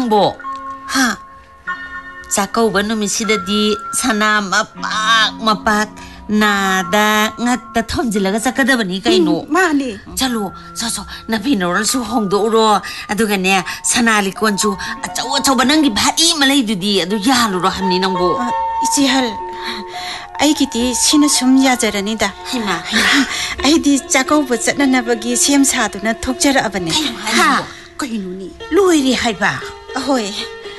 ꯅꯪꯕꯣ? 하. 자까우바 놈이시다디 사나 마빡 나다 ngata tonjilaga sakadabani kaino. Mani. Chalo, so napinoral su hongdouro adugane sanali konchu achaw banangi bhai malai dudi adu yaluro hamni nangbo. 이지할 아이기디 신의 좀 야자라니다. 하이마. 아이디 자까우바 쩌나나버기 시험사도나 독자라 아버네. 하. 거이누니. 로이리 하이바. 호이.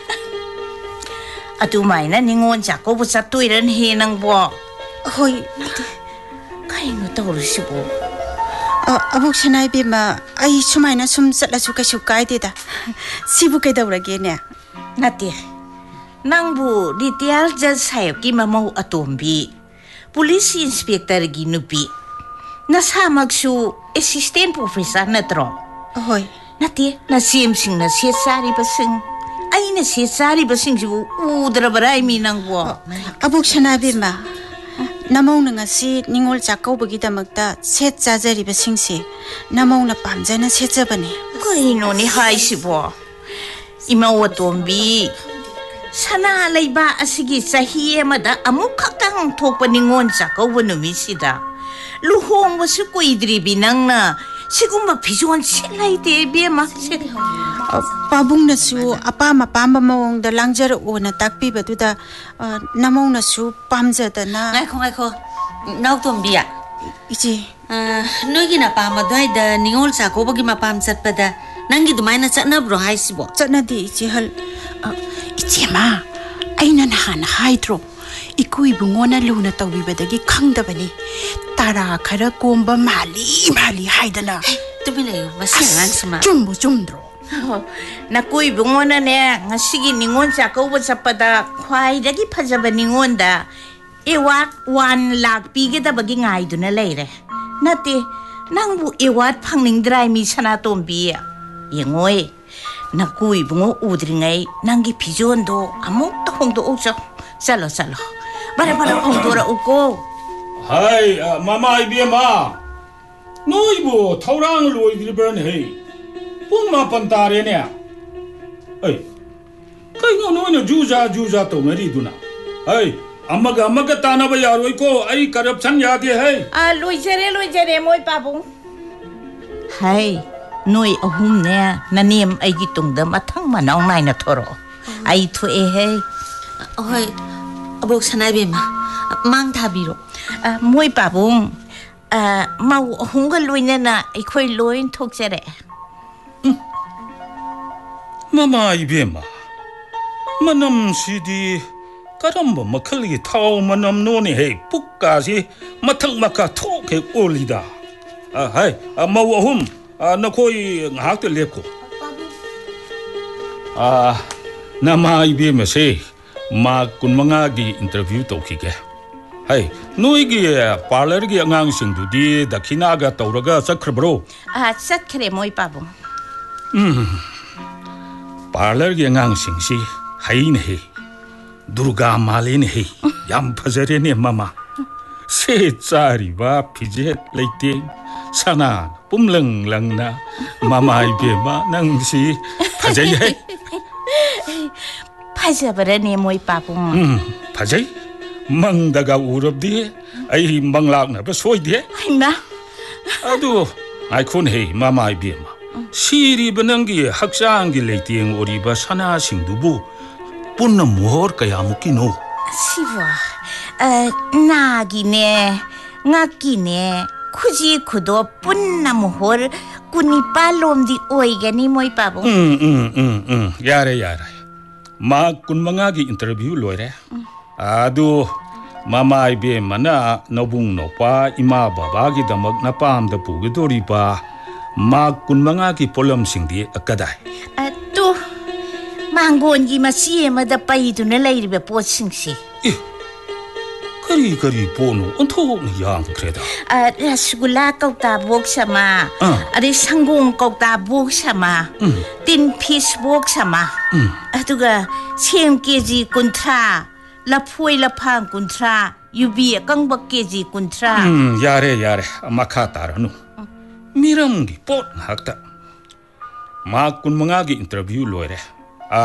아두마이나 닝원 자꾸부 사투이런 해낭보. 호이. 카이노 떠오르시보. 아복 사나이비마 아이 수마이나 숨 ጸ라주 가슈 까이디다. 시부 깨다우라게네. 나티. 낭부 리티알 자사역기 마마우 아톰비. 폴리스 인스펙터기 누피. 나사막수 애시스텐트 프로페서 나트로. 호이. 나티. 나 시엠싱나 시사리바싱. 아이나 시사리바싱지부 우드라바라이미 낭부. 아복 사나이비마 나마우는 것이 닝올 자까우버기다먹다 셋 자자리바 싱시 나마우나 밤자나 셋자바네. 거이노니 하이시보. 이마와 톰비. 사나 레이바 아시기 사히에마다 아무카강 톡바닝온 자까우버 누미시다. 루홍버스 꼬이드리 비낭나 시군바 비주원 칠라이 대비에 막세. 빠붕나수 아빠마 빰바마옹다 랑자르 오나 딱비바두다 나마우나수 빰자다나. ngaiko nautombiya. 이제 너기나 빠마도이다 닝올 자고버기 마밤 잣바다 nangi dumaina chatnabro haisibo. ꯆꯠꯅꯗꯤ 이지할 이제마 ꯑꯩꯅ ꯅꯍꯥꯟ 하이드로 이쿠이붕어나 루나 떠비바다기 ꯈꯪꯗꯕꯅꯤ 따라 가라 꼼바 말리 하이다나. tumilayo masingangsima. ꯆꯨꯝꯗ꯭ꯔꯣ? 나꾸이 병원에 ngasi기 닝원 자까우버 잡바다 콰이다기 파자바 닝원다 이왓 1,00,000 비게다버기 nga이두나 레이레. 나티 낭부 이왓 팡닝드라이미 사나톰비야. 영어에 나꾸이 병어 우드링아이 낭기 비존도 아무것도 홍도 없어. 살로 바라바라 홍도라 웃고. 하이 마마 이비마 너이보 타우랑 로이드리버네 헤이 뽕마 판타레네. 에이 그이거 너는 주자 또 메리두나. 에이 아마가 따나바 야로이고 아이 corruption 야데 헤이. 로이제레 모이 바봉. 하이 노이 어훔네 나님 아이기 뚱다 마탕 마나옹 나이나 토로. 아이 투에 헤이. 어이 아복 사나이비마 망타비로. 모이 바봉. 마우 홍가 로이네나 이코이 로인 톡제레. 마마 이비마 만남 시디 까람바 마칼리 타오 만남 노니 헤이 북까지 마탕 마카 톡해 올리다. 하이 마우 어훔 나 거의 학들 lep고. 나마 이비마세 마 군망아기 인터뷰 또키게. 하이 노이기 파르기 안강싱두디 다키나가 떠오르가 sakhrabro. sakre moy pabong. 파르기 안강싱시 하이네 두르가 말이네 얌 파자레네 마마 세짜리와 피제 레이팅 사나 뿜렁렁나 마마 이베마 낭시 파자이 파자버레네 모이 pabong. 파자이 망다가 우럽디 아이 망락나 버소이디. 하이마 아두 아이콘헤이 마마 이베마 시리버능기 학상기 레이팅 오리바 사나싱두부 뿐나 모허 까야무키노. 시와 나기네 나기네 쿠지 쿠도 뿐나 모허 꾸니팔롬디 오이게니 모이 pabong. 야래 마 군망아기 인터뷰 로이레. 아두 마마 이베마나 너붕 노파 이마 바바기 다막 나팜다 부게도리바 마 군망아기 폴럼싱디 아까다이. 또 망곤기 마시에마다 빠이두나 레이르베 포싱시. 그리 보노 온토니 양 그래다. 라스굴라 꺾다 복사마. 아리 상공 꺾다 복사마. 틴 피스 복사마. 아두가 세엠케지 콘트라 라포이 라팡 콘트라 유비 깡박케지 콘트라. 야래 마카 따라누. 미럼기 뽀 학다. 마 군망아기 인터뷰 로이레.